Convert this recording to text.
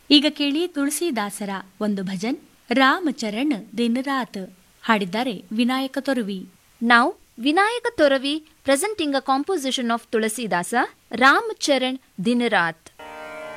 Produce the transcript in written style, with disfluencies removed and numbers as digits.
ಈಗ ಕೇಳಿ ತುಳಸಿದಾಸರ ಒಂದು ಭಜನ್ ರಾಮಚರಣ್ ದಿನ ರಾತ್ ಹಾಡಿದ್ದಾರೆ Vinayaka Toravi. Now, Vinayaka Toravi presenting a composition of Tulassidasa, Ram Charan Din Raat.